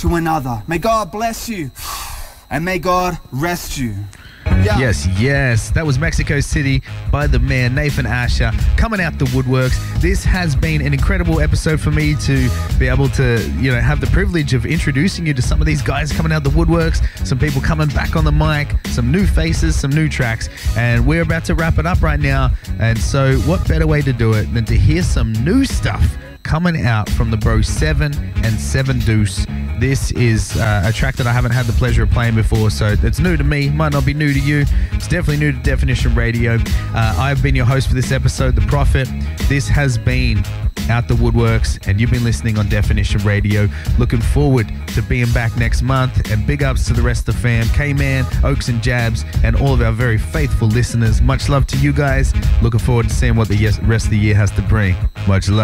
to another. May God bless you, and may God rest you. Yeah. Yes. That was Mexico City by the man Nathan Asher, coming out the woodworks. This has been an incredible episode for me to be able to, have the privilege of introducing you to some of these guys coming out the woodworks, some people coming back on the mic, some new faces, some new tracks, and we're about to wrap it up right now. And so what better way to do it than to hear some new stuff coming out from the bro 7 and 7 Deuce. This is a track that I haven't had the pleasure of playing before, so it's new to me, might not be new to you. It's definitely new to Definition Radio. I've been your host for this episode, The Prophet. This has been Out the Woodworks, and you've been listening on Definition Radio. Looking forward to being back next month, and big ups to the rest of the fam, K-Man, Oaks and Jabs, and all of our very faithful listeners. Much love to you guys. Looking forward to seeing what the rest of the year has to bring. Much love.